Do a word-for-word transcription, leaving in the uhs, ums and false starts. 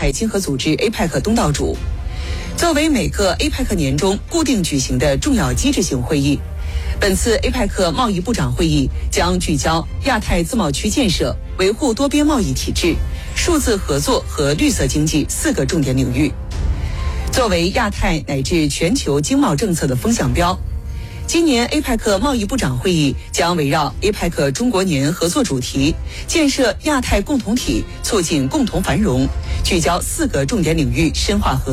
太经合组织 A P E C 东道主。作为每个 A P E C 年中固定举行的重要机制性会议，本次 A P E C 贸易部长会议将聚焦亚太自贸区建设、维护多边贸易体制、数字合作和绿色经济四个重点领域。作为亚太乃至全球经贸政策的风向标，今年 A P E C 贸易部长会议将围绕 A P E C 中国年合作主题，建设亚太共同体，促进共同繁荣，聚焦四个重点领域深化合作。